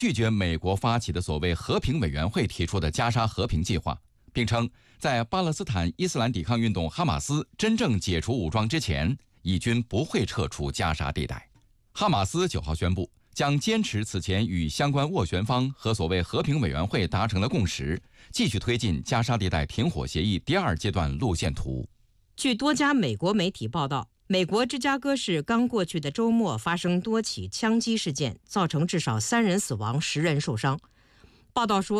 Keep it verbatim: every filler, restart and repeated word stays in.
拒绝美国发起的所谓和平委员会提出的加沙和平计划，并称在巴勒斯坦伊斯兰抵抗运动哈马斯真正解除武装之前，以军不会撤出加沙地带。哈马斯九号宣布，将坚持此前与相关斡旋方和所谓和平委员会达成的共识，继续推进加沙地带停火协议第二阶段路线图。 据多家美国媒体报道，美国芝加哥市刚过去的周末发生多起枪击事件，造成至少三人死亡，十人受伤。报道说，